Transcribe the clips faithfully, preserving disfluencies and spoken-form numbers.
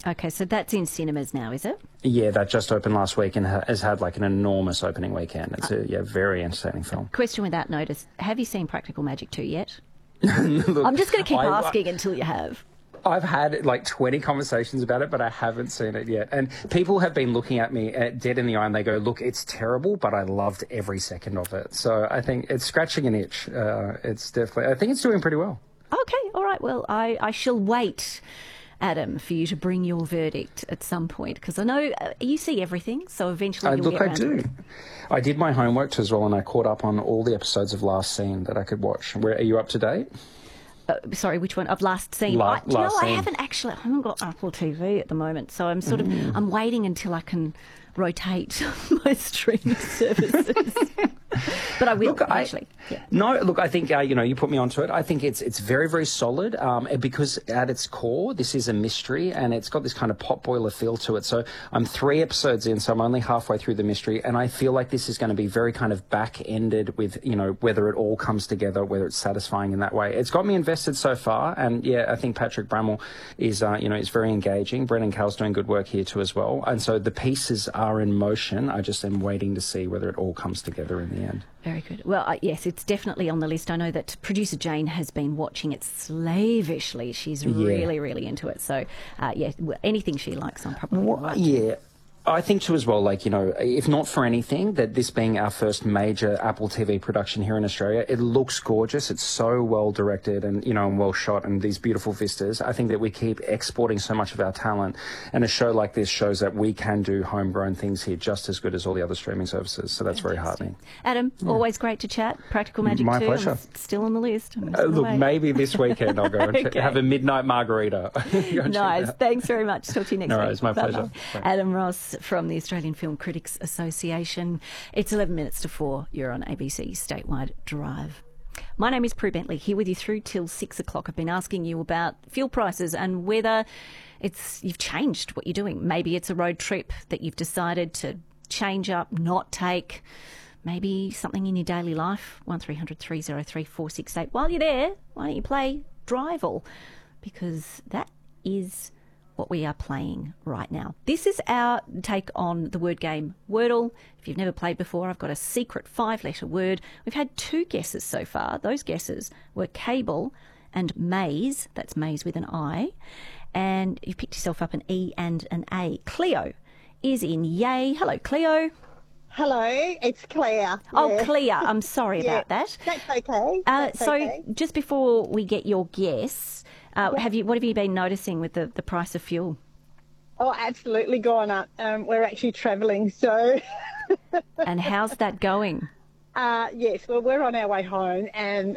Okay, so that's in cinemas now, is it? Yeah, that just opened last week and ha- has had like an enormous opening weekend. It's a yeah, very entertaining film. Question without notice. Have you seen Practical Magic two yet? Look, I'm just going to keep I, asking I, until you have. I've had like twenty conversations about it, but I haven't seen it yet. And people have been looking at me uh, dead in the eye and they go, look, it's terrible, but I loved every second of it. So I think it's scratching an itch. Uh, it's definitely, I think it's doing pretty well. Okay, all right. Well, I, I shall wait, Adam, for you to bring your verdict at some point, because I know uh, you see everything, so eventually you'll uh, look, get around I do. to it. I did my homework as well, and I caught up on all the episodes of Last Scene that I could watch. Where are you up to date? Uh, sorry, which one? Of Last Scene? La- I, do you last know, scene. I haven't actually, I haven't got Apple T V at the moment, so I'm sort of, Mm. I'm waiting until I can rotate my streaming services. But I will, look, actually. I, yeah. No, look, I think, uh, you know, you put me onto it. I think it's it's very, very solid um, because at its core, this is a mystery and it's got this kind of potboiler feel to it. So I'm three episodes in, so I'm only halfway through the mystery, and I feel like this is going to be very kind of back-ended with, you know, whether it all comes together, whether it's satisfying in that way. It's got me invested so far, and yeah, I think Patrick Brammall is, uh, you know, is very engaging. Brendan Cowell's doing good work here too as well. And so the pieces are in motion. I just am waiting to see whether it all comes together in the end. Very good. Well, uh, yes, it's definitely on the list. I know that producer Jane has been watching it slavishly. She's Yeah. really, really into it. So, uh, yeah, well, anything she likes, I'm probably Well, right. yeah. I think too as well, like, you know, if not for anything, that this being our first major Apple T V production here in Australia, it looks gorgeous. It's so well directed and, you know, and well shot and these beautiful vistas. I think that we keep exporting so much of our talent, and a show like this shows that we can do homegrown things here just as good as all the other streaming services. So that's very heartening. Adam, yeah. always great to chat. Practical Magic My two. pleasure. I'm still on the list. Uh, look, away. maybe this weekend I'll go and okay. have a midnight margarita. Nice. Thanks very much. Talk to you next no, week. It's my Bye-bye. pleasure. Adam Ross from the Australian Film Critics Association. It's eleven minutes to four. You're on A B C Statewide Drive. My name is Prue Bentley, here with you through till six o'clock. I've been asking you about fuel prices and whether it's you've changed what you're doing. Maybe it's a road trip that you've decided to change up, not take. Maybe something in your daily life. one three hundred three oh three four six eight. While you're there, why don't you play Drival? Because that is what we are playing right now. This is our take on the word game Wordle. If you've never played before, I've got a secret five-letter word. We've had two guesses so far. Those guesses were cable and maze. That's maze with an I. And you've picked yourself up an E and an A. Cleo is in yay. Hello, Cleo. Hello, it's Claire. Oh, Yeah. Claire. I'm sorry Yeah, about that. That's okay. Uh, That's so okay. just before we get your guess, uh, have you what have you been noticing with the, the price of fuel? Oh, absolutely gone up. Um, we're actually travelling, so... And how's that going? Uh, yes, well, we're on our way home and...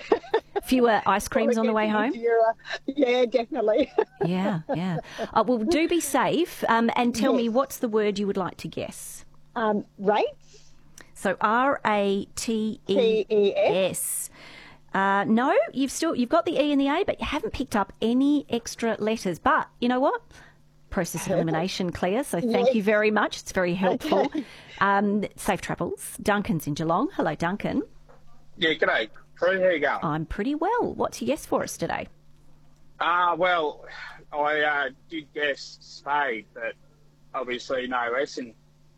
Fewer ice creams on the way home? Easier. Yeah, definitely. Yeah, yeah. Uh, well, do be safe um, and tell Yes. me what's the word you would like to guess. Um, rates? So R A T E T E S? S. Uh, no, you've still you've got the E and the A, but you haven't picked up any extra letters. But you know what? Process of elimination, Claire. So thank Yes. you very much. It's very helpful. Okay. Um, safe travels. Duncan's in Geelong. Hello, Duncan. Yeah, g'day. Prue, how you going? I'm pretty well. What's your guess for us today? Ah, uh, well, I uh, did guess spade, but obviously no S in.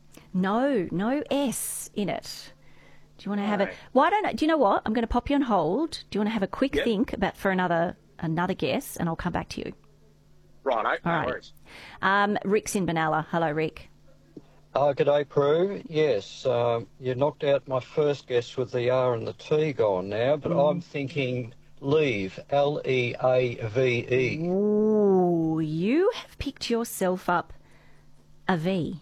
No, no S in it. Do you want to have Right. it? Why don't I, do you know what? I'm going to pop you on hold. Do you want to have a quick Yep. think about for another another guess, and I'll come back to you. Righto, no All right. worries. Um, Rick's in Benalla. Hello, Rick. Oh, g'day, Prue. Yes, um, you knocked out my first guess with the R and the T gone now, but I'm thinking leave, L E A V E. Ooh, you have picked yourself up a V.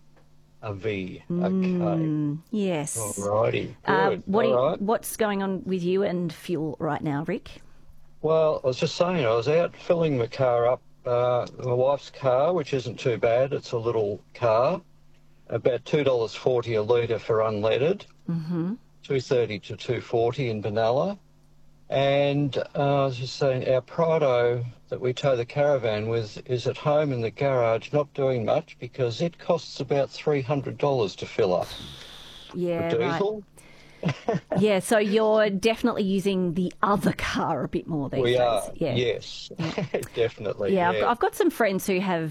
A V. Okay. Mm, yes. Alrighty. Uh, Good. what do you, All right. What's going on with you and fuel right now, Rick? Well, I was just saying, I was out filling my car up, uh, my wife's car, which isn't too bad. It's a little car, about two dollars forty a litre for unleaded, mm-hmm. two thirty to two forty in Benalla. And uh, I was just saying, our Prado that we tow the caravan with is at home in the garage, not doing much because it costs about three hundred dollars to fill up. Yeah, The right. diesel. Yeah, so you're definitely using the other car a bit more these We days. are, Yeah. yes, definitely. Yeah, Yeah, I've, I've got some friends who have